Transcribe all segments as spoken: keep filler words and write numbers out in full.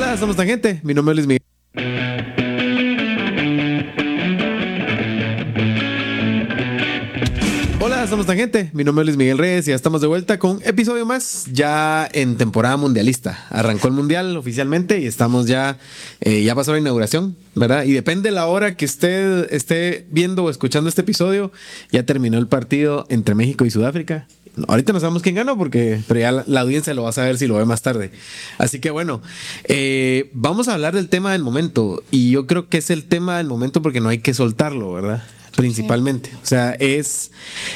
Hola, somos Tangente. Mi nombre es Luis Miguel. Hola, somos Tangente. Mi nombre es Luis Miguel Reyes y ya estamos de vuelta con un episodio más, ya en temporada mundialista. Arrancó el mundial oficialmente y estamos ya, eh, ya pasó la inauguración, ¿verdad? Y depende de la hora que usted esté viendo o escuchando este episodio, ya terminó el partido entre México y Sudáfrica. Ahorita no sabemos quién ganó, porque, pero ya la, la audiencia lo va a saber si lo ve más tarde. Así que bueno, eh, vamos a hablar del tema del momento. Y yo creo que es el tema del momento porque no hay que soltarlo, ¿verdad? Principalmente. O sea, es,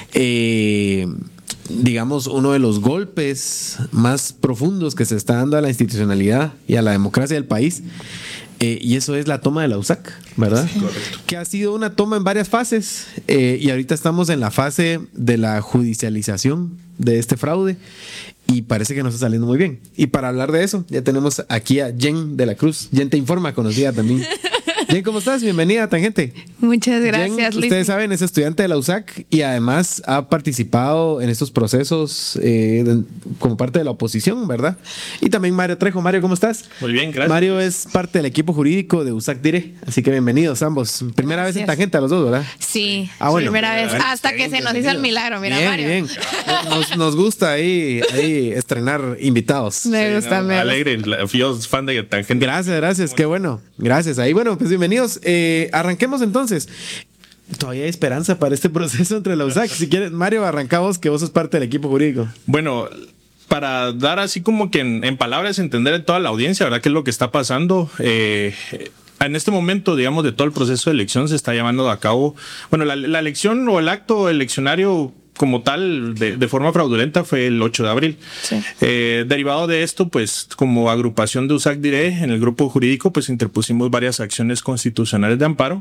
eh, digamos, uno de los golpes más profundos que se está dando a la institucionalidad y a la democracia del país. Eh, y eso es la toma de la U S A C, ¿verdad? Sí. Correcto. Que ha sido una toma en varias fases eh, y ahorita estamos en la fase de la judicialización de este fraude y parece que nos está saliendo muy bien. Y para hablar de eso, ya tenemos aquí a Jen de la Cruz. Jen te informa, conocida también. Jen, ¿cómo estás? Bienvenida a Tangente. Muchas gracias, Jen, Luis. Ustedes saben, es estudiante de la U S A C y además ha participado en estos procesos eh, de, como parte de la oposición, ¿verdad? Y también Mario Trejo. Mario, ¿cómo estás? Muy bien, gracias. Mario es parte del equipo jurídico de U S A C Dire, así que bienvenidos ambos. Primera gracias. vez en Tangente a los dos, ¿verdad? Sí, ah, bueno. primera vez, Bueno, hasta que se nos hizo el milagro, mira, bien, Mario. Bien, nos, nos gusta ahí, ahí estrenar invitados. Me Sí, gusta, no, me alegre, yo soy fan de Tangente. Gracias, gracias, qué bueno. Gracias. Ahí, bueno, pues bienvenidos. Eh, arranquemos entonces. Todavía hay esperanza para este proceso entre la U S A C. Si quieres, Mario, arrancamos, que vos sos parte del equipo jurídico. Bueno, para dar así como que en, en palabras entender a toda la audiencia, ¿verdad? ¿Qué es lo que está pasando? Eh, en este momento, digamos, de todo el proceso de elección se está llevando a cabo, bueno, la, la elección o el acto eleccionario como tal, de, de forma fraudulenta, fue el ocho de abril. Sí. Eh, derivado de esto, pues, como agrupación de U S A C Dire, en el grupo jurídico, pues, interpusimos varias acciones constitucionales de amparo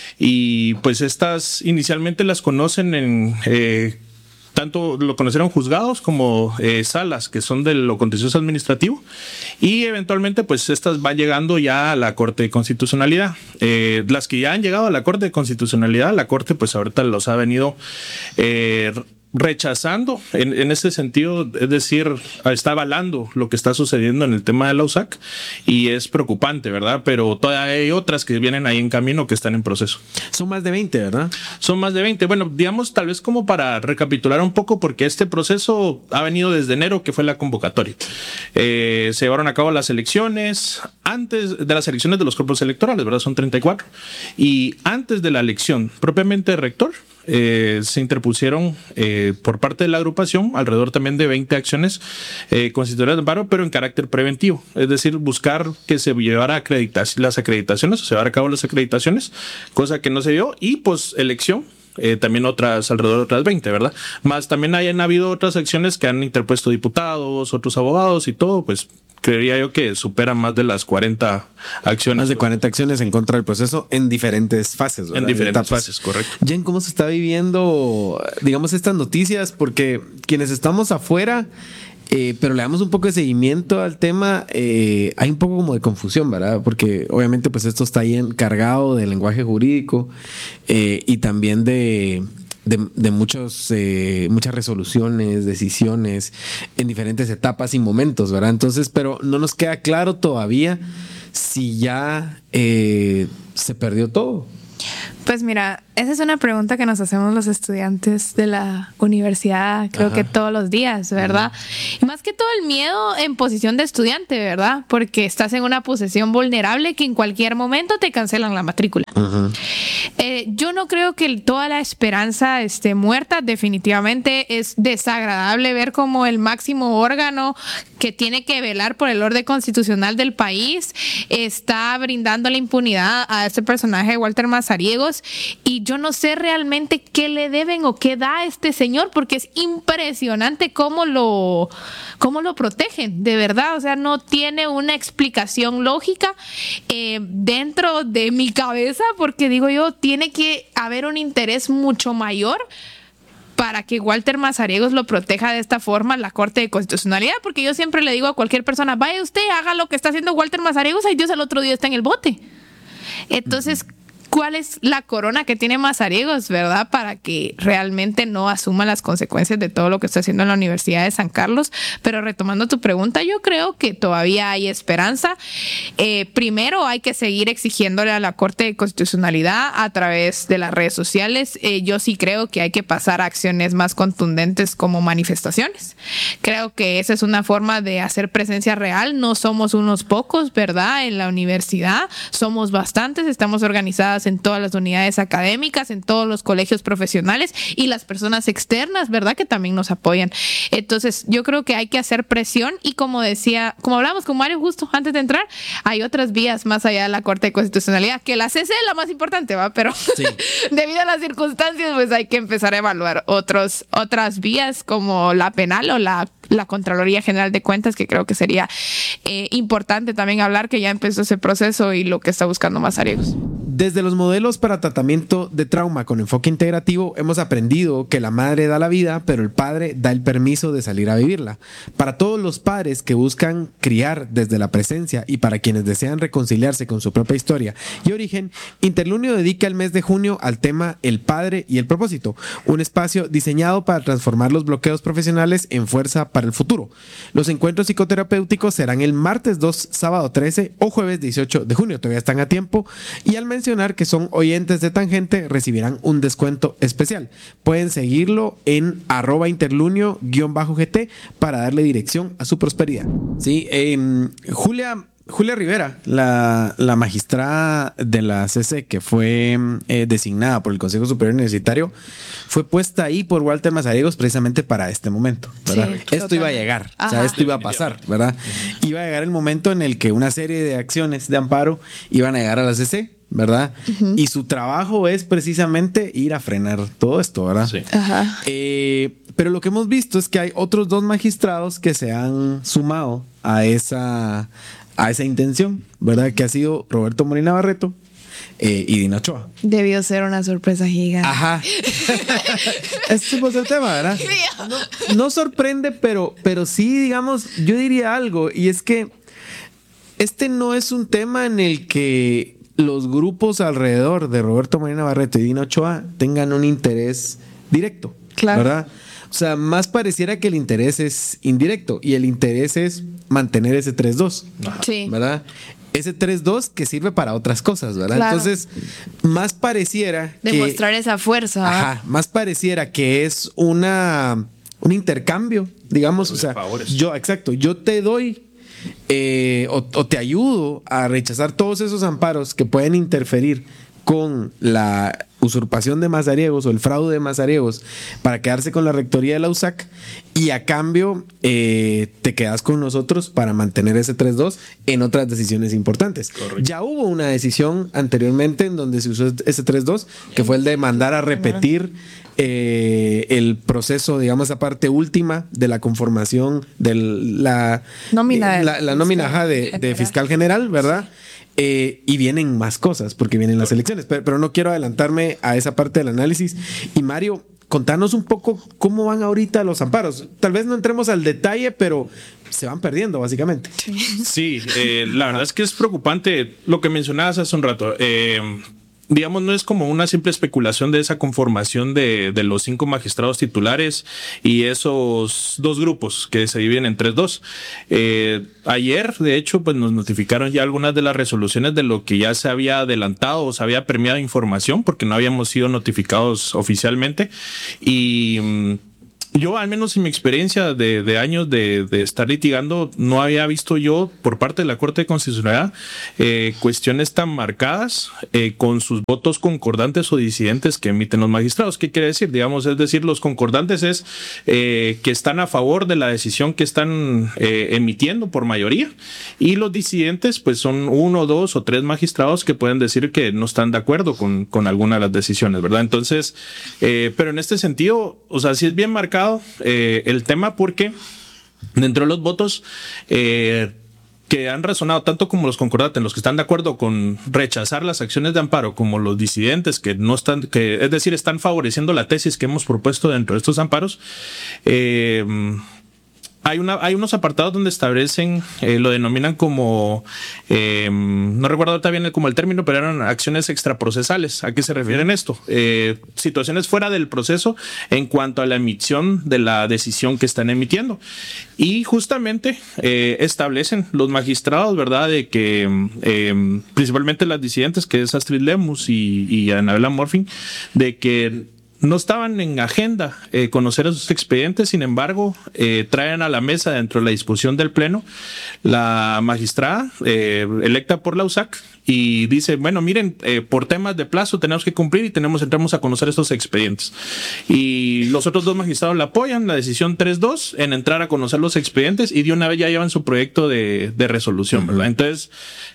y, pues, estas inicialmente las conocen en... Eh, tanto lo conocieron juzgados como eh, salas que son de lo contencioso administrativo y eventualmente pues estas van llegando ya a la Corte de Constitucionalidad. Eh, las que ya han llegado a la Corte de Constitucionalidad, la Corte pues ahorita los ha venido eh, rechazando en, en este sentido, es decir, está avalando lo que está sucediendo en el tema de la U S A C y es preocupante, ¿verdad? Pero todavía hay otras que vienen ahí en camino que están en proceso. Son más de veinte, ¿verdad? Son más de veinte. Bueno, digamos, tal vez como para recapitular un poco, porque este proceso ha venido desde enero, que fue la convocatoria. Eh, se llevaron a cabo las elecciones, antes de las elecciones de los cuerpos electorales, ¿verdad? Son treinta y cuatro. Y antes de la elección propiamente de rector, Eh, se interpusieron eh, por parte de la agrupación alrededor también de veinte acciones eh, constitucionales de amparo, pero en carácter preventivo, es decir, buscar que se llevara a acreditar las acreditaciones, o se llevara a cabo las acreditaciones, cosa que no se dio, y pues elección. Eh, también otras, alrededor de otras veinte, ¿verdad? Más también hayan habido otras acciones que han interpuesto diputados, otros abogados y todo, pues creería yo que superan más de las cuarenta acciones. Más de cuarenta acciones en contra del proceso en diferentes fases, ¿verdad? En diferentes Etapas. fases, correcto. Jen, ¿cómo se está viviendo, digamos, estas noticias? Porque quienes estamos afuera, eh, pero le damos un poco de seguimiento al tema, eh, hay un poco como de confusión, ¿verdad? Porque obviamente pues esto está ahí encargado del lenguaje jurídico eh, y también de... De, de muchos, eh, muchas resoluciones, decisiones en diferentes etapas y momentos, ¿verdad? Entonces, pero no nos queda claro todavía si ya eh, se perdió todo. Pues mira, esa es una pregunta que nos hacemos los estudiantes de la universidad, creo Ajá. que todos los días, ¿verdad? Uh-huh. Y más que todo el miedo en posición de estudiante, ¿verdad? Porque estás en una posición vulnerable que en cualquier momento te cancelan la matrícula. Uh-huh. Eh, yo no creo que toda la esperanza esté muerta, definitivamente es desagradable ver como el máximo órgano que tiene que velar por el orden constitucional del país está brindando la impunidad a este personaje, Walter Mazariegos, y yo no sé realmente qué le deben o qué da este señor, porque es impresionante cómo lo, cómo lo protegen, de verdad, o sea, no tiene una explicación lógica eh, dentro de mi cabeza, porque digo yo, tiene que haber un interés mucho mayor para que Walter Mazariegos lo proteja de esta forma la Corte de Constitucionalidad, porque yo siempre le digo a cualquier persona, vaya usted, haga lo que está haciendo Walter Mazariegos, ay Dios, el otro día está en el bote. Entonces, cuál es la corona que tiene Mazariegos, ¿verdad? Para que realmente no asuma las consecuencias de todo lo que está haciendo en la Universidad de San Carlos. Pero retomando tu pregunta, yo creo que todavía hay esperanza. Eh, primero hay que seguir exigiéndole a la Corte de Constitucionalidad a través de las redes sociales. Eh, yo sí creo que hay que pasar a acciones más contundentes como manifestaciones. Creo que esa es una forma de hacer presencia real. No somos unos pocos, ¿verdad? En la universidad somos bastantes, estamos organizadas en todas las unidades académicas, en todos los colegios profesionales y las personas externas, ¿verdad? Que también nos apoyan. Entonces, yo creo que hay que hacer presión y como decía, como hablamos con Mario justo antes de entrar, hay otras vías más allá de la Corte de Constitucionalidad, que la C C es la más importante, ¿va? Pero sí. Debido a las circunstancias, pues hay que empezar a evaluar otros, otras vías como la penal o la, la Contraloría General de Cuentas, que creo que sería eh, importante también hablar que ya empezó ese proceso y lo que está buscando Mazariegos. Desde los modelos para tratamiento de trauma con enfoque integrativo hemos aprendido que la madre da la vida, pero el padre da el permiso de salir a vivirla. Para todos los padres que buscan criar desde la presencia y para quienes desean reconciliarse con su propia historia y origen, Interlunio dedica el mes de junio al tema El Padre y el Propósito, un espacio diseñado para transformar los bloqueos profesionales en fuerza para el futuro. Los encuentros psicoterapéuticos serán el martes dos, sábado trece o jueves dieciocho de junio, todavía están a tiempo, y al mencionar que son oyentes de Tangente recibirán un descuento especial. Pueden seguirlo en arroba interlunio-gt para darle dirección a su prosperidad. Sí, eh, Julia Julia Rivera, la, la magistrada de la C C que fue eh, designada por el Consejo Superior Universitario, fue puesta ahí por Walter Mazariegos precisamente para este momento, ¿verdad? Sí, esto iba a llegar, Ajá. o sea, esto iba a pasar, ¿verdad? Iba a llegar el momento en el que una serie de acciones de amparo iban a llegar a la C C, ¿verdad? Uh-huh. Y su trabajo es precisamente ir a frenar todo esto, ¿verdad? Sí. Ajá. Eh, pero lo que hemos visto es que hay otros dos magistrados que se han sumado a esa... a esa intención, ¿verdad? Que ha sido Roberto Molina Barreto eh, y Dina Ochoa. Debió ser una sorpresa gigante. Ajá. Ese es el tema, ¿verdad? No, no sorprende, pero, pero sí, digamos, yo diría algo, y es que este no es un tema en el que los grupos alrededor de Roberto Molina Barreto y Dina Ochoa tengan un interés directo, claro. ¿verdad? O sea, más pareciera que el interés es indirecto y el interés es mantener ese tres dos, sí. ¿verdad? Ese tres dos que sirve para otras cosas, ¿verdad? Claro. Entonces, más pareciera demostrar que, esa fuerza. Ajá, más pareciera que es una un intercambio, digamos, o sea, favores. yo, exacto, yo te doy eh, o, o te ayudo a rechazar todos esos amparos que pueden interferir con la usurpación de Mazariegos o el fraude de Mazariegos para quedarse con la rectoría de la U S A C, y a cambio eh, te quedas con nosotros para mantener ese tres dos en otras decisiones importantes. Correcto. Ya hubo una decisión anteriormente en donde se usó ese tres dos, que fue el de mandar a repetir eh, el proceso, digamos, esa parte última de la conformación de la nómina, eh, la, la nómina de, de fiscal general, ¿verdad? Eh, y vienen más cosas porque vienen las elecciones, pero, pero no quiero adelantarme a esa parte del análisis. Y Mario, contanos un poco cómo van ahorita los amparos. Tal vez no entremos al detalle, pero se van perdiendo básicamente. Sí, eh, la verdad es que es preocupante lo que mencionabas hace un rato. Eh, digamos, no es como una simple especulación de esa conformación de, de los cinco magistrados titulares y esos dos grupos que se dividen en tres dos. Eh, ayer, de hecho, pues nos notificaron ya algunas de las resoluciones de lo que ya se había adelantado o se había premiado información porque no habíamos sido notificados oficialmente. Y yo, al menos en mi experiencia de, de años de, de estar litigando, no había visto yo por parte de la Corte de Constitucionalidad eh, cuestiones tan marcadas eh, con sus votos concordantes o disidentes que emiten los magistrados. ¿Qué quiere decir? Digamos, es decir, los concordantes es eh, que están a favor de la decisión que están eh, emitiendo por mayoría, y los disidentes pues son uno, dos o tres magistrados que pueden decir que no están de acuerdo con, con alguna de las decisiones, ¿verdad? Entonces, eh, pero en este sentido, o sea, sí es bien marcado Eh, el tema porque dentro de los votos eh, que han razonado tanto como los concordantes, los que están de acuerdo con rechazar las acciones de amparo, como los disidentes que no están, que es decir, están favoreciendo la tesis que hemos propuesto dentro de estos amparos, eh, Hay, una, hay unos apartados donde establecen, eh, lo denominan como, eh, no recuerdo ahorita bien como el término, pero eran acciones extraprocesales. ¿A qué se refieren esto? Eh, situaciones fuera del proceso en cuanto a la emisión de la decisión que están emitiendo. Y justamente eh, establecen los magistrados, ¿verdad? De que eh, principalmente las disidentes, que es Astrid Lemus y, y Anabela Morfin, de que no estaban en agenda eh, conocer esos expedientes, sin embargo, eh, traen a la mesa dentro de la discusión del Pleno la magistrada eh, electa por la U S A C y dice, bueno, miren, eh, por temas de plazo tenemos que cumplir y tenemos entramos a conocer estos expedientes. Y los otros dos magistrados la apoyan, la decisión tres dos, en entrar a conocer los expedientes y de una vez ya llevan su proyecto de, de resolución, ¿verdad? Entonces,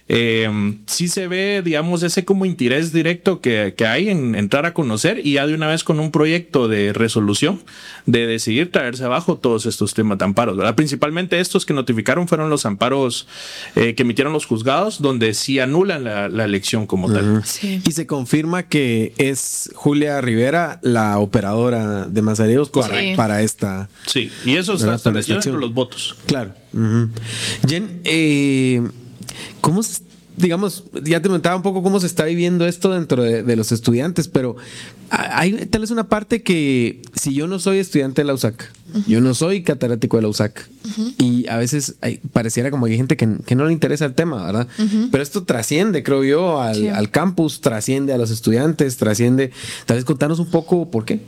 eh, sí se ve, digamos, ese como interés directo que, que hay en entrar a conocer y ya de una vez con un proyecto de resolución de decidir traerse abajo todos estos temas de amparos, ¿verdad? Principalmente estos que notificaron fueron los amparos eh, que emitieron los juzgados, donde sí anulan la, la elección como uh-huh. tal. Sí. Y se confirma que es Julia Rivera la operadora de Mazariegos para, sí. para esta. Sí, y eso está establecido entre los votos. Claro. Uh-huh. Jen, eh, ¿cómo se, digamos, ya te comentaba un poco cómo se está viviendo esto dentro de, de los estudiantes, pero hay tal vez una parte que si yo no soy estudiante de la U S A C, uh-huh. yo no soy catedrático de la U S A C, uh-huh. y a veces hay, pareciera como que hay gente que, que no le interesa el tema, ¿verdad? Uh-huh. Pero esto trasciende, creo yo, al, sí. al campus, trasciende a los estudiantes, trasciende. Tal vez contarnos un poco por qué.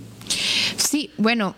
Sí, bueno.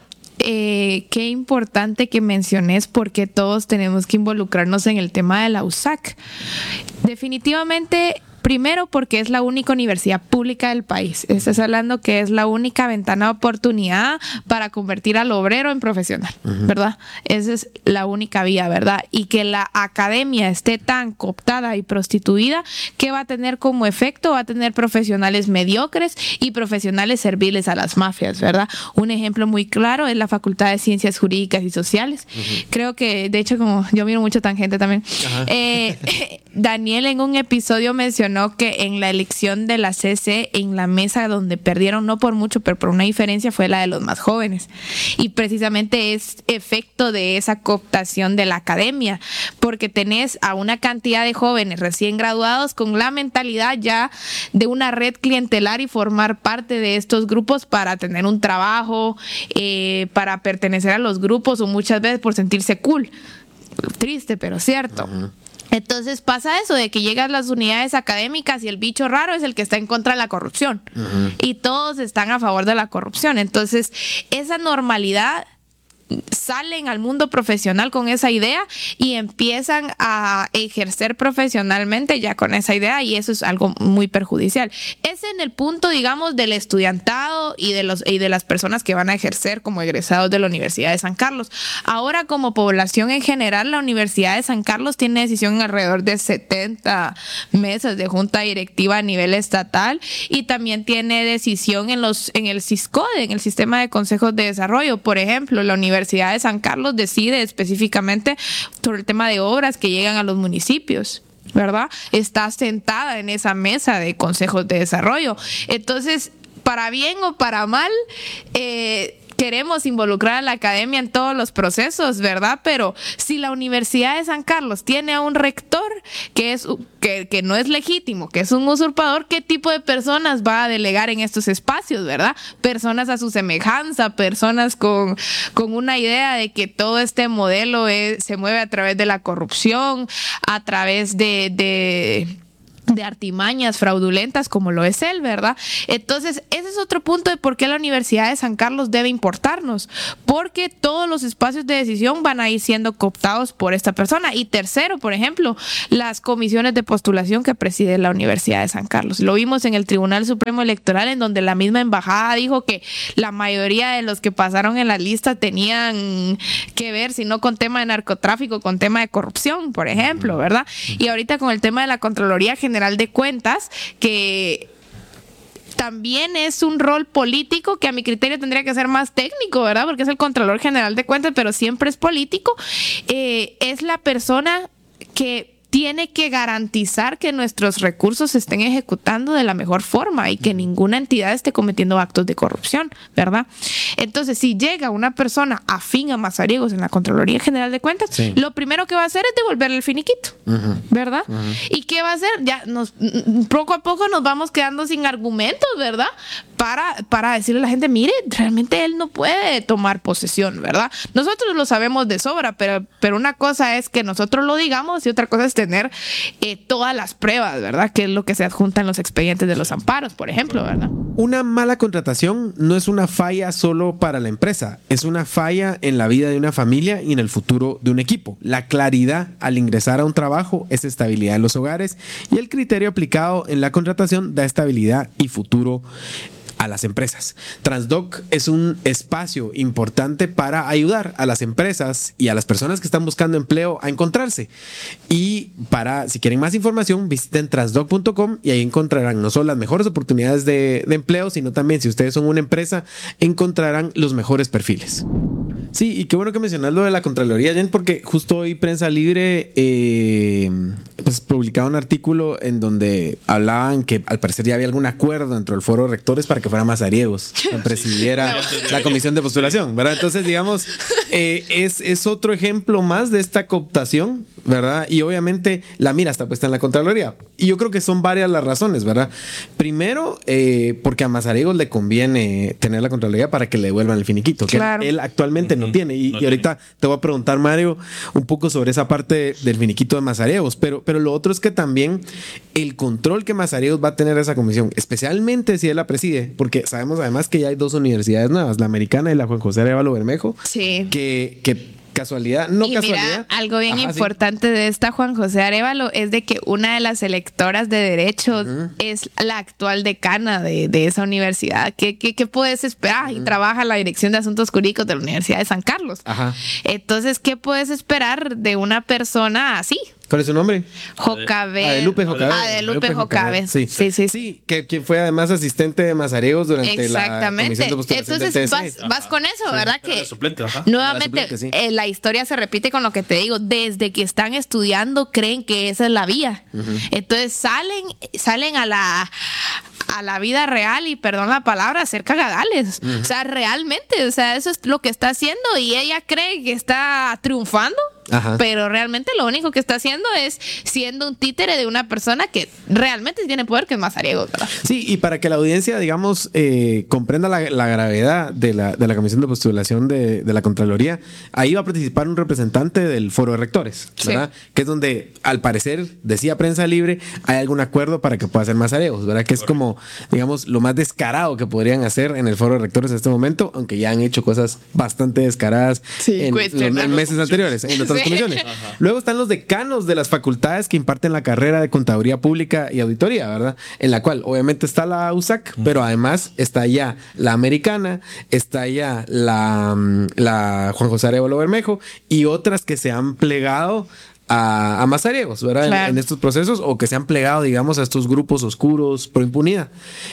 Eh, qué importante que menciones porque todos tenemos que involucrarnos en el tema de la U S A C. Definitivamente, primero porque es la única universidad pública del país. Estás hablando que es la única ventana de oportunidad para convertir al obrero en profesional, uh-huh. ¿verdad? Esa es la única vía, ¿verdad? Y que la academia esté tan cooptada y prostituida, ¿qué va a tener como efecto? Va a tener profesionales mediocres y profesionales serviles a las mafias, ¿verdad? Un ejemplo muy claro es la Facultad de Ciencias Jurídicas y Sociales. Uh-huh. Creo que, de hecho, como yo miro mucho tangente también, uh-huh. eh, Daniel en un episodio mencionó que en la elección de la C C, en la mesa donde perdieron, no por mucho, pero por una diferencia, fue la de los más jóvenes. Y precisamente es efecto de esa cooptación de la academia, porque tenés a una cantidad de jóvenes recién graduados con la mentalidad ya de una red clientelar y formar parte de estos grupos para tener un trabajo, eh, para pertenecer a los grupos o muchas veces por sentirse cool. Triste, pero cierto. Uh-huh. Entonces pasa eso de que llegan las unidades académicas y el bicho raro es el que está en contra de la corrupción. Uh-huh. Y todos están a favor de la corrupción. Entonces esa normalidad salen al mundo profesional con esa idea y empiezan a ejercer profesionalmente ya con esa idea, y eso es algo muy perjudicial. Es en el punto, digamos, del estudiantado y de los y de las personas que van a ejercer como egresados de la Universidad de San Carlos. Ahora, como población en general, la Universidad de San Carlos tiene decisión en alrededor de setenta mesas de junta directiva a nivel estatal, y también tiene decisión en los en el SISCODE, en el Sistema de Consejos de Desarrollo. Por ejemplo, la Universidad Universidad de San Carlos decide específicamente sobre el tema de obras que llegan a los municipios, ¿verdad? Está sentada en esa mesa de consejos de desarrollo. Entonces, para bien o para mal, eh, queremos involucrar a la academia en todos los procesos, ¿verdad? Pero si la Universidad de San Carlos tiene a un rector que es que, que no es legítimo, que es un usurpador, ¿qué tipo de personas va a delegar en estos espacios, verdad? Personas a su semejanza, personas con, con una idea de que todo este modelo es, se mueve a través de la corrupción, a través de... de de artimañas fraudulentas como lo es él, ¿verdad? Entonces, ese es otro punto de por qué la Universidad de San Carlos debe importarnos, porque todos los espacios de decisión van a ir siendo cooptados por esta persona. Y tercero, por ejemplo, las comisiones de postulación que preside la Universidad de San Carlos. Lo vimos en el Tribunal Supremo Electoral, en donde la misma embajada dijo que la mayoría de los que pasaron en la lista tenían que ver, si no con tema de narcotráfico, con tema de corrupción, por ejemplo, ¿verdad? Y ahorita con el tema de la Contraloría General de Cuentas, que también es un rol político que a mi criterio tendría que ser más técnico, ¿verdad? Porque es el Contralor General de Cuentas, pero siempre es político. Eh, es la persona que tiene que garantizar que nuestros recursos se estén ejecutando de la mejor forma y que ninguna entidad esté cometiendo actos de corrupción, ¿verdad? Entonces, si llega una persona afín a Mazariegos en la Contraloría General de Cuentas, sí. lo primero que va a hacer es devolverle el finiquito, uh-huh. ¿verdad? Uh-huh. ¿Y qué va a hacer? Ya nos, poco a poco nos vamos quedando sin argumentos, ¿verdad? Para, para decirle a la gente, mire, realmente él no puede tomar posesión, ¿verdad? Nosotros lo sabemos de sobra, pero, pero una cosa es que nosotros lo digamos y otra cosa es tener eh, todas las pruebas, ¿verdad? Que es lo que se adjunta en los expedientes de los amparos, por ejemplo, ¿verdad? Una mala contratación no es una falla solo para la empresa, es una falla en la vida de una familia y en el futuro de un equipo. La claridad al ingresar a un trabajo es estabilidad en los hogares y el criterio aplicado en la contratación da estabilidad y futuro a las empresas. Transdoc es un espacio importante para ayudar a las empresas y a las personas que están buscando empleo a encontrarse. Y para, si quieren más información, visiten transdoc punto com y ahí encontrarán no solo las mejores oportunidades de, de empleo, sino también, si ustedes son una empresa, encontrarán los mejores perfiles. Sí, y qué bueno que mencionas lo de la Contraloría, Jen, porque justo hoy Prensa Libre eh, pues publicaba un artículo en donde hablaban que al parecer ya había algún acuerdo dentro del foro de rectores para que fuera Mazariegos quien presidiera la comisión de postulación, ¿verdad? Entonces, digamos, eh, es, es otro ejemplo más de esta cooptación, ¿verdad? Y obviamente la mira está puesta en la Contraloría. Y yo creo que son varias las razones, ¿verdad? Primero, eh, porque a Mazariegos le conviene tener la Contraloría para que le devuelvan el finiquito, que claro. él actualmente no tiene. Y, no y ahorita tiene. Te voy a preguntar, Mario, un poco sobre esa parte del finiquito de Mazariegos. Pero, pero lo otro es que también el control que Mazariegos va a tener a esa comisión, especialmente si él la preside, porque sabemos además que ya hay dos universidades nuevas, la americana y la Juan José Arévalo Bermejo, sí. que... que casualidad, no y casualidad. Mira, algo bien Ajá, importante sí. de esta Juan José Arévalo es de que una de las electoras de Derecho uh-huh. es la actual decana de, de esa universidad. ¿Qué, qué, qué puedes esperar? Uh-huh. Y trabaja en la Dirección de Asuntos Jurídicos de la Universidad de San Carlos. Ajá. Entonces, ¿qué puedes esperar de una persona así? ¿Cuál es su nombre? Jocabe. Adelupe Jocabe. Adelupe Jocabe. Sí, sí, sí. Sí, que, que fue además asistente de Mazariegos durante Exactamente. la comisión de postulación. Entonces vas, vas con eso, ¿verdad? Sí. Que suplente, ajá. nuevamente suplente, sí. eh, la historia se repite con lo que te digo. Desde que están estudiando creen que esa es la vía. Uh-huh. Entonces salen, salen a la... a la vida real y perdón la palabra, hacer cagadales. Uh-huh. O sea, realmente, o sea, eso es lo que está haciendo y ella cree que está triunfando. Ajá. Pero realmente lo único que está haciendo es siendo un títere de una persona que realmente tiene poder, que es Mazariegos, ¿verdad? Sí, y para que la audiencia, digamos, eh, comprenda la, la gravedad de la, de la comisión de postulación de, de la Contraloría, ahí va a participar un representante del foro de rectores, ¿verdad? Sí. Que es donde, al parecer, decía Prensa Libre, hay algún acuerdo para que pueda ser Mazariegos, ¿verdad? Que es como, digamos, lo más descarado que podrían hacer en el foro de rectores en este momento, aunque ya han hecho cosas bastante descaradas sí, en, en, en meses anteriores, en otras comisiones. Ajá. Luego están los decanos de las facultades que imparten la carrera de Contaduría Pública y Auditoría, ¿verdad? En la cual obviamente está la U S A C, uh-huh. pero además está ya la americana, está ya la, la Juan José Arévalo Bermejo y otras que se han plegado a, a Mazariegos, ¿verdad? Claro. En, en estos procesos, o que se han plegado, digamos, a estos grupos oscuros pro impunidad.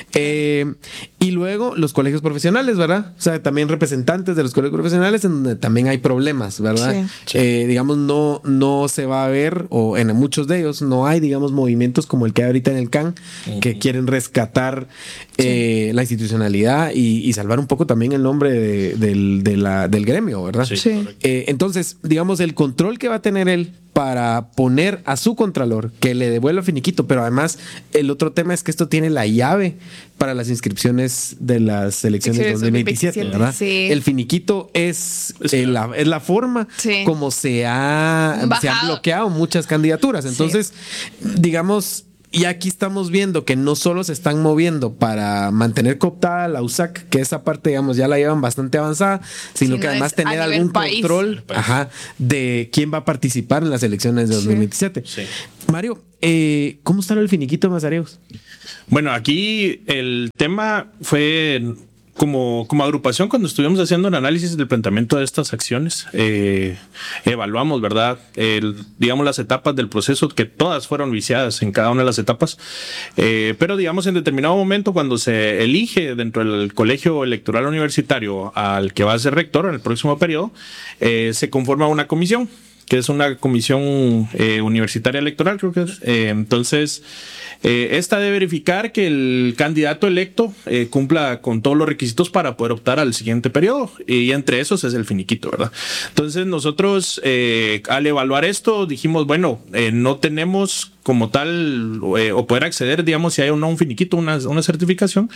Eh, y luego los colegios profesionales, ¿verdad? O sea, también representantes de los colegios profesionales en donde también hay problemas, ¿verdad? Sí, sí. Eh, digamos, no, no se va a ver, o en muchos de ellos no hay, digamos, movimientos como el que hay ahorita en el C A N, uh-huh. que quieren rescatar eh, sí. la institucionalidad y, y salvar un poco también el nombre de, del, de la, del gremio, ¿verdad? Sí. Sí. Eh, entonces, digamos, el control que va a tener él para poner a su contralor que le devuelva finiquito, pero además el otro tema es que esto tiene la llave para las inscripciones de las elecciones de dos mil veintisiete, ¿verdad? Sí. El finiquito es, eh, la, es la forma sí. como se ha, se han bloqueado muchas candidaturas. Entonces, sí. digamos... Y aquí estamos viendo que no solo se están moviendo para mantener cooptada la U S A C, que esa parte, digamos, ya la llevan bastante avanzada, sino sí, que no además tener algún país. control ajá, de quién va a participar en las elecciones de dos mil veintisiete. Sí. Sí. Mario, eh, ¿cómo está el finiquito de Mazariegos? Bueno, aquí el tema fue... Como, como agrupación, cuando estuvimos haciendo un análisis del planteamiento de estas acciones, eh, evaluamos, ¿verdad? El, digamos, las etapas del proceso, que todas fueron viciadas en cada una de las etapas. Eh, pero, digamos, en determinado momento, cuando se elige dentro del colegio electoral universitario al que va a ser rector en el próximo periodo, eh, se conforma una comisión que es una comisión eh, universitaria electoral, creo que es. Eh, entonces, eh, esta debe verificar que el candidato electo eh, cumpla con todos los requisitos para poder optar al siguiente periodo, y entre esos es el finiquito, ¿verdad? Entonces, nosotros eh, al evaluar esto dijimos, bueno, eh, no tenemos como tal eh, o poder acceder, digamos, si hay una, un finiquito, una, una certificación,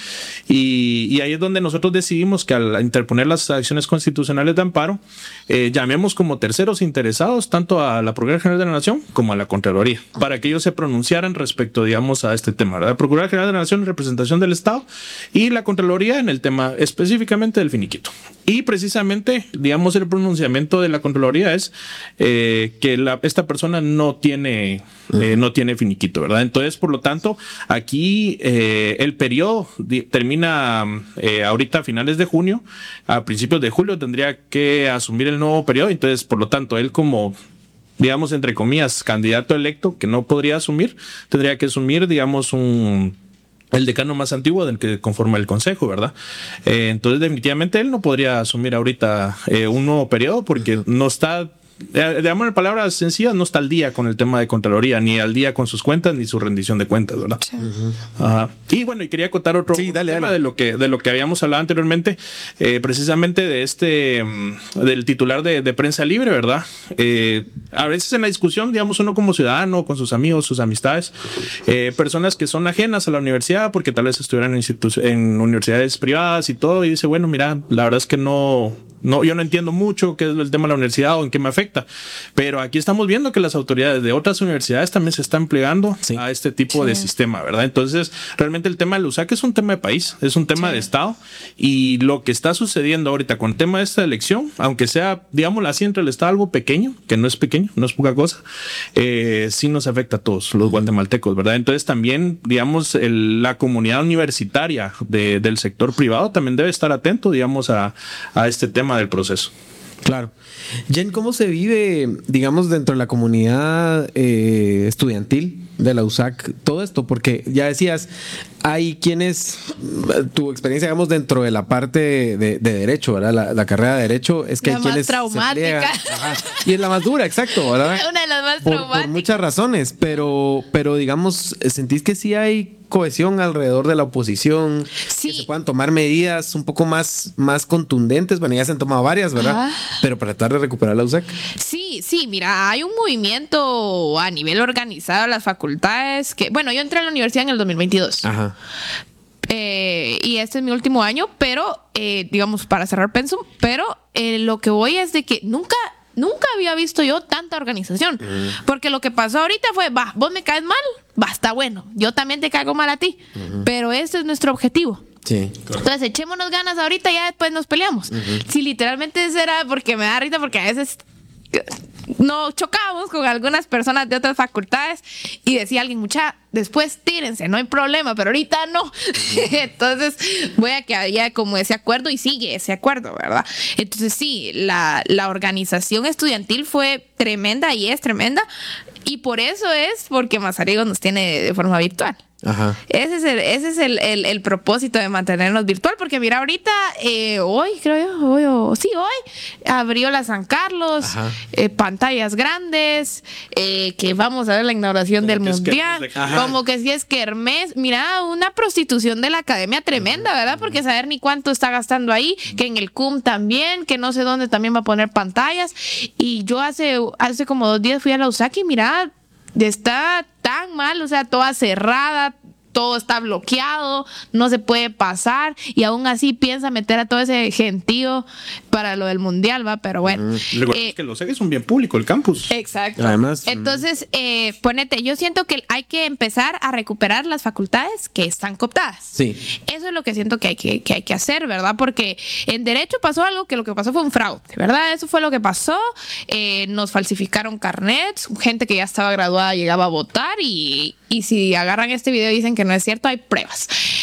y, y ahí es donde nosotros decidimos que al interponer las acciones constitucionales de amparo, eh, llamemos como terceros interesados tanto a la Procuraduría General de la Nación como a la Contraloría, para que ellos se pronunciaran respecto, digamos, a este tema, ¿verdad? La Procuraduría General de la Nación en representación del Estado y la Contraloría en el tema específicamente del finiquito. Y precisamente, digamos, el pronunciamiento de la Contraloría es eh, que la, esta persona no tiene, eh, no tiene finiquito, ¿verdad? Entonces, por lo tanto, aquí eh, el periodo di, termina eh, ahorita a finales de junio, a principios de julio tendría que asumir el nuevo periodo. Entonces, por lo tanto, él como, digamos, entre comillas, candidato electo que no podría asumir, tendría que asumir, digamos, un... el decano más antiguo del que conforma el consejo, ¿verdad? Eh, entonces, definitivamente él no podría asumir ahorita eh, un nuevo periodo porque no está, eh, digamos en palabras sencillas, no está al día con el tema de Contraloría, ni al día con sus cuentas, ni su rendición de cuentas, ¿verdad? Sí. Uh-huh. Ajá. Y bueno, y quería contar otro sí, dale, tema dale. de lo que de lo que habíamos hablado anteriormente, eh, precisamente de este, del titular de, de Prensa Libre, ¿verdad? Eh, a veces en la discusión, digamos, uno como ciudadano, con sus amigos, sus amistades, eh, personas que son ajenas a la universidad, porque tal vez estuvieran en, institu- en universidades privadas y todo, y dice, bueno, mira, la verdad es que no... No, yo no entiendo mucho qué es el tema de la universidad o en qué me afecta, pero aquí estamos viendo que las autoridades de otras universidades también se están plegando sí. a este tipo sí. de sistema, ¿verdad? Entonces, realmente el tema del U S A C es un tema de país, es un tema sí. de Estado, y lo que está sucediendo ahorita con el tema de esta elección, aunque sea, digámoslo así, entre el Estado algo pequeño, que no es pequeño, no es poca cosa, eh, sí nos afecta a todos los guatemaltecos, ¿verdad? Entonces también, digamos, el, la comunidad universitaria de, del sector privado también debe estar atento, digamos, a, a este tema del proceso. Claro. Jen, ¿cómo se vive, digamos, dentro de la comunidad eh, estudiantil de la U S A C todo esto? Porque ya decías, hay quienes, tu experiencia, digamos, dentro de la parte de, de derecho, ¿verdad? La, la carrera de derecho es que la hay más quienes traumática. se pliegan, ajá, y es la más dura, exacto, ¿verdad? Una de las más por, traumáticas. por muchas razones, pero, pero digamos, ¿sentís que sí hay cohesión alrededor de la oposición? Sí. Que se puedan tomar medidas un poco más, más contundentes. Bueno, ya se han tomado varias, ¿verdad? Ajá. Pero para tratar de recuperar la U S A C. Sí, sí, mira, hay un movimiento a nivel organizado de las facultades que, bueno, yo entré a la universidad en el dos mil veintidós. Ajá. Eh, y este es mi último año, pero, eh, digamos, para cerrar pensum, pero eh, lo que voy es de que nunca... Nunca había visto yo tanta organización. Uh-huh. Porque lo que pasó ahorita fue, va, vos me caes mal, va, está bueno. Yo también te caigo mal a ti. Uh-huh. Pero ese es nuestro objetivo. Sí. Entonces, echémonos ganas ahorita y ya después nos peleamos. Uh-huh. Si literalmente eso era porque me da risa, porque a veces no chocábamos con algunas personas de otras facultades y decía alguien, mucha, después tírense, no hay problema, pero ahorita no. Uh-huh. Entonces voy a que haya como ese acuerdo y sigue ese acuerdo, ¿verdad? Entonces sí, la, la organización estudiantil fue tremenda y es tremenda, y por eso es porque Mazariegos nos tiene de forma virtual. Ajá. Ese es el, ese es el, el, el propósito de mantenernos virtual, porque mira, ahorita, eh, hoy, creo yo, hoy, o, sí, hoy, abrió la San Carlos, eh, pantallas grandes, eh, que vamos a ver la inauguración como del Mundial, es que, como que si es kermés, mira, una prostitución de la academia tremenda, ¿verdad? Porque saber ni cuánto está gastando ahí, que en el C U M también, que no sé dónde también va a poner pantallas, y yo hace, hace como dos días fui a la U S A C y mira, está tan mal, o sea, toda cerrada, todo está bloqueado, no se puede pasar, y aún así piensa meter a todo ese gentío para lo del Mundial, ¿va? Pero bueno. Mm. Eh, es que lo sé que es un bien público el campus. Exacto. Además, entonces, eh, ponete, yo siento que hay que empezar a recuperar las facultades que están cooptadas. Sí. Eso es lo que siento que hay que, que hay que hacer, ¿verdad? Porque en derecho pasó algo que lo que pasó fue un fraude, ¿verdad? Eso fue lo que pasó. Eh, nos falsificaron carnets, gente que ya estaba graduada llegaba a votar, y, y si agarran este video y dicen que no es cierto, hay pruebas.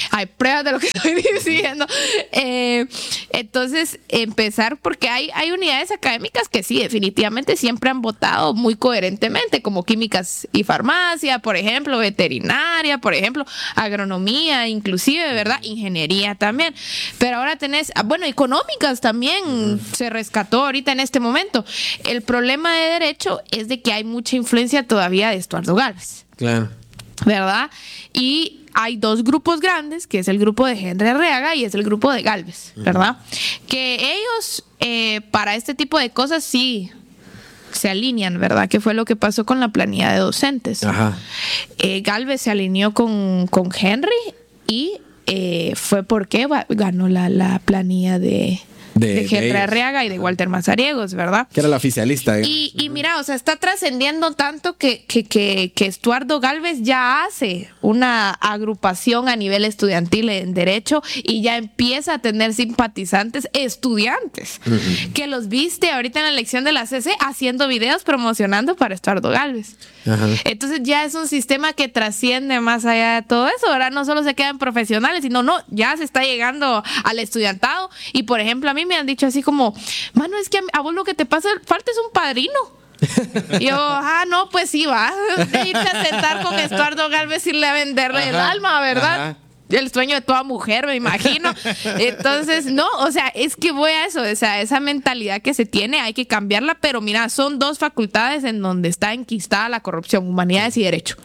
hay pruebas de lo que estoy diciendo. Eh, entonces, empezar porque hay, hay unidades académicas que sí, definitivamente siempre han votado muy coherentemente, como químicas y farmacia, por ejemplo, veterinaria, por ejemplo, agronomía, inclusive, ¿verdad? Ingeniería también. Pero ahora tenés, bueno, económicas también uh-huh. se rescató ahorita en este momento. El problema de derecho es de que hay mucha influencia todavía de Estuardo Gálvez. Claro. ¿Verdad? Y hay dos grupos grandes, que es el grupo de Henry Arriaga y es el grupo de Gálvez, ¿verdad? Uh-huh. Que ellos, eh, para este tipo de cosas, sí se alinean, ¿verdad? Que fue lo que pasó con la planilla de docentes. Ajá. Eh, Gálvez se alineó con, con Henry y eh, fue porque ganó la, la planilla de... De, de Henry de Arriaga y de Walter Mazariegos, ¿verdad? Que era la oficialista. Y, y mira, o sea, está trascendiendo tanto que, que, que, que Estuardo Gálvez ya hace una agrupación a nivel estudiantil en Derecho y ya empieza a tener simpatizantes estudiantes, uh-huh. que los viste ahorita en la elección de la C C haciendo videos promocionando para Estuardo Gálvez. Uh-huh. Entonces ya es un sistema que trasciende más allá de todo eso. Ahora no solo se quedan profesionales, sino no, ya se está llegando al estudiantado. Y por ejemplo, a mí me han dicho así como, mano, es que a vos lo que te pasa, falta es un padrino. Y yo, ah, no, pues sí, va. De irse a sentar con Estuardo Gálvez y irle a venderle ajá, el alma, ¿verdad? Ajá. El sueño de toda mujer, me imagino. Entonces, no, o sea, es que voy a eso, o sea, esa mentalidad que se tiene hay que cambiarla, pero mira, son dos facultades en donde está enquistada la corrupción, humanidades y derecho.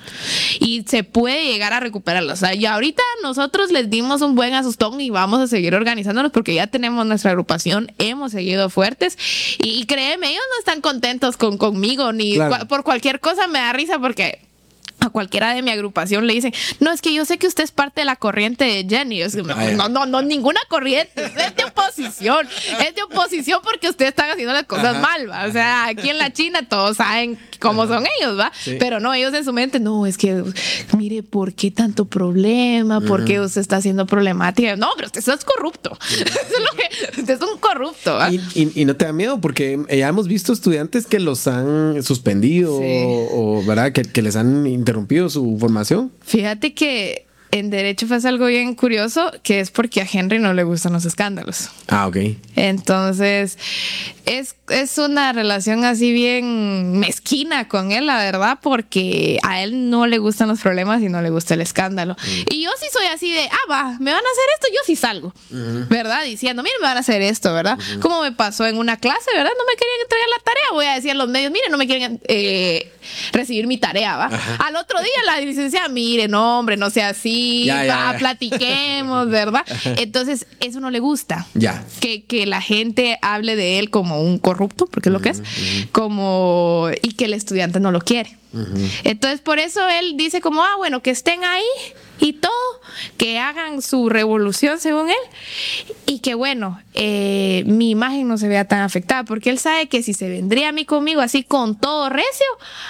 Y se puede llegar a recuperarla. O sea, y ahorita nosotros les dimos un buen asustón y vamos a seguir organizándonos porque ya tenemos nuestra agrupación, hemos seguido fuertes y, y créeme, ellos no están contentos con, conmigo, ni claro. cu- por cualquier cosa me da risa porque... a cualquiera de mi agrupación le dicen, no, es que yo sé que usted es parte de la corriente de Jenny. Yo digo, no, no, no, no, ninguna corriente, es de oposición, es de oposición porque ustedes están haciendo las cosas ajá, mal, ¿va? O sea, aquí en la China todos saben cómo ajá. son ellos, ¿va? Sí. Pero no, ellos en su mente, no, es que, mire, ¿por qué tanto problema? ¿Por qué usted está haciendo problemática? No, pero usted es corrupto. Eso es lo que, usted es un corrupto, ¿va? Y, y, y no te da miedo porque ya hemos visto estudiantes que los han suspendido sí. o, o, ¿verdad? Que, que les han interrumpido su formación. Fíjate que en Derecho pasa algo bien curioso, que es porque a Henry no le gustan los escándalos. Ah, ok. Entonces, es, es una relación así bien mezquina con él, la verdad, porque a él no le gustan los problemas y no le gusta el escándalo. Mm. Y yo sí soy así de, ah, va, me van a hacer esto, yo sí salgo, uh-huh. ¿verdad? Diciendo, miren, me van a hacer esto, ¿verdad? Uh-huh. Como me pasó en una clase, ¿verdad? No me querían entregar la tarea, voy a decir a los medios, miren, no me quieren eh, recibir mi tarea, ¿va? Uh-huh. Al otro día la licenciada, miren, no, hombre, no sea así. Ya, ya, va, ya. Platiquemos, ¿verdad? Entonces, eso no le gusta. Ya. Que, que la gente hable de él como un corrupto, porque es lo que es, uh-huh. como y que el estudiante no lo quiere. Uh-huh. Entonces, por eso él dice como, ah, bueno, que estén ahí y todo, que hagan su revolución según él y que, bueno, eh, mi imagen no se vea tan afectada, porque él sabe que si se vendría a mí conmigo así con todo recio,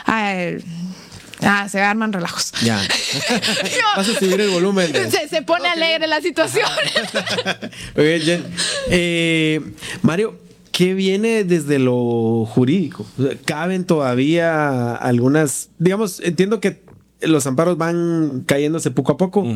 eh, Ah, se arman relajos. Ya. Vas a subir el volumen. De... Se, se pone okay. alegre la situación. Oye, Jen, eh, Mario, ¿qué viene desde lo jurídico? ¿Caben todavía algunas, digamos, entiendo que los amparos van cayéndose poco a poco? Uh-huh.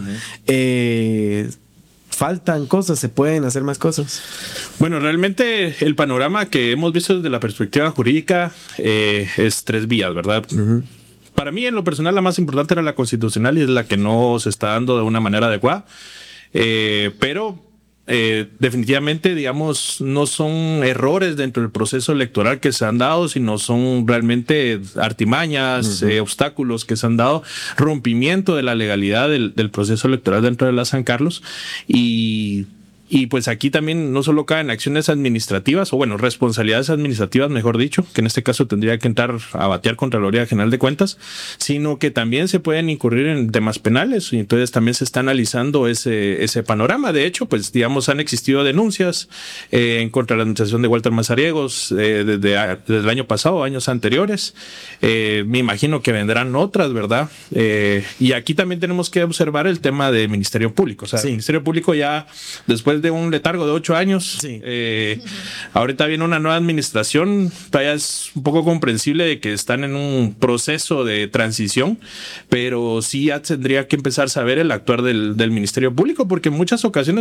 Eh, faltan cosas, se pueden hacer más cosas. Bueno, realmente el panorama que hemos visto desde la perspectiva jurídica eh, es tres vías, ¿verdad? Uh-huh. Para mí, en lo personal, la más importante era la constitucional y es la que no se está dando de una manera adecuada. Eh, pero eh, definitivamente, digamos, no son errores dentro del proceso electoral que se han dado, sino son realmente artimañas, uh-huh. eh, obstáculos que se han dado, rompimiento de la legalidad del, del proceso electoral dentro de la San Carlos. Y... Y pues aquí también no solo caen acciones administrativas, o bueno, responsabilidades administrativas, mejor dicho, que en este caso tendría que entrar a batear contra la Contraloría General de Cuentas, sino que también se pueden incurrir en temas penales, y entonces también se está analizando ese, ese panorama. De hecho, pues digamos, han existido denuncias eh, en contra de la administración de Walter Mazariegos eh, desde, desde el año pasado, años anteriores. Eh, me imagino que vendrán otras, ¿verdad? Eh, y aquí también tenemos que observar el tema del Ministerio Público. O sea, sí. El Ministerio Público ya, después después de un letargo de ocho años. Sí. Eh, ahorita viene una nueva administración, todavía es un poco comprensible de que están en un proceso de transición, pero sí ya tendría que empezar a saber el actuar del, del Ministerio Público, porque en muchas ocasiones